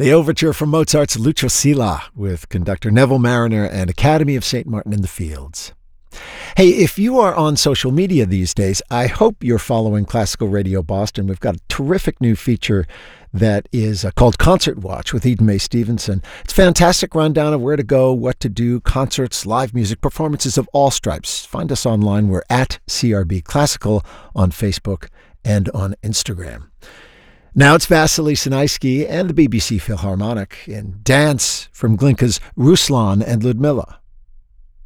The overture from Mozart's Lucio Silla with conductor Neville Marriner and Academy of St. Martin in the Fields. Hey, if you are on social media these days, I hope you're following Classical Radio Boston. We've got a terrific new feature that is called Concert Watch with Eden Mae Stevenson. It's a fantastic rundown of where to go, what to do, concerts, live music, performances of all stripes. Find us online. We're at CRB Classical on Facebook and on Instagram. Now it's Vasily Sinaisky and the BBC Philharmonic in Dance from Glinka's Ruslan and Ludmilla.